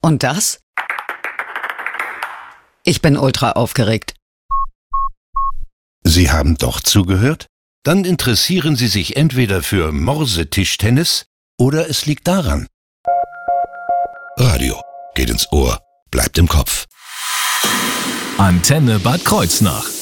Und das? Ich bin ultra aufgeregt. Sie haben doch zugehört? Dann interessieren Sie sich entweder für Morsetischtennis oder es liegt daran. Radio geht ins Ohr, bleibt im Kopf. Antenne Bad Kreuznach.